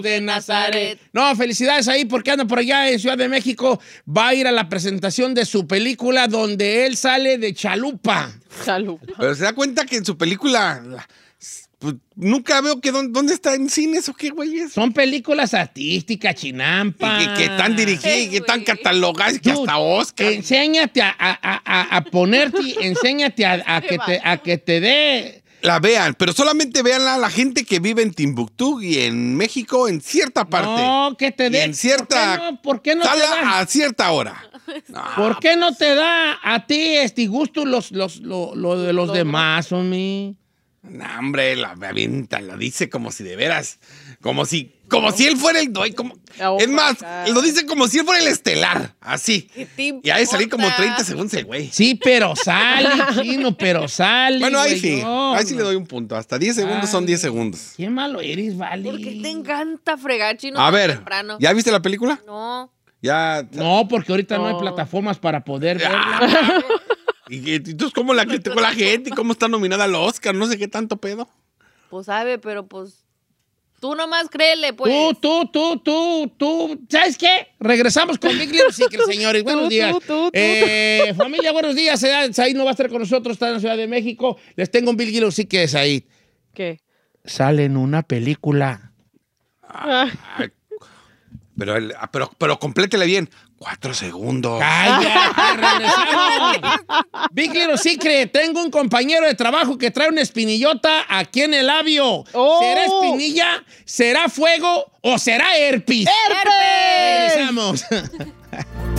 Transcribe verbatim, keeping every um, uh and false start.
de Nazaret. No, felicidades ahí porque anda por allá en Ciudad de México. Va a ir a la presentación de su película donde él sale de chalupa. Chalupa. Pero se da cuenta que en su película... Pues, nunca veo que dónde, dónde está en cines o qué, güey. Son películas artísticas, chinampa. Y que, que tan dirigidas y que tan catalogadas que hasta Oscar. Enséñate a, a, a, a ponerte, enséñate a, a, que te, a que te dé... La vean, pero solamente veanla a la gente que vive en Timbuktu y en México en cierta parte. No, que te dé... Y en cierta... ¿Por qué no, ¿por qué no te da? A cierta hora. No, ¿por qué no te da a ti este gusto los, los, lo, lo de los demás, homie? No, hombre, la avienta, lo dice como si de veras, como si, como si él fuera el doy, como, es más, lo dice como si él fuera el estelar, así. Y ahí salí como treinta segundos el güey. Sí, pero sale, chino, pero sale. Bueno, ahí güey, sí, no, ahí sí le doy un punto, hasta diez segundos son diez segundos. Qué malo eres, vale. Porque te encanta fregar, chino. A ver, temprano. ¿ya viste la película? No. Ya. No, porque ahorita no, no hay plataformas para poder verla. ¿Y entonces cómo la criticó la gente? ¿Y cómo está nominada al Oscar? No sé qué tanto pedo. Pues sabe, pero pues... Tú nomás créele, pues. Tú, tú, tú, tú, tú. ¿Sabes qué? Regresamos con Big Little Secret, señores. Buenos Tú, días. tú, tú, tú. Eh, familia, buenos días. Said no va a estar con nosotros, está en la Ciudad de México. Les tengo un Big Little Secret, Said. ¿Qué? Sale en una película. Ay, pero, el- pero, pero complétele bien. Cuatro segundos. ¡Cállate! ¡Regresamos! Big Little Secret. Tengo un compañero de trabajo que trae una espinillota aquí en el labio. Oh. ¿Será espinilla? ¿Será fuego? ¿O será herpes? ¡Herpes! Regresamos.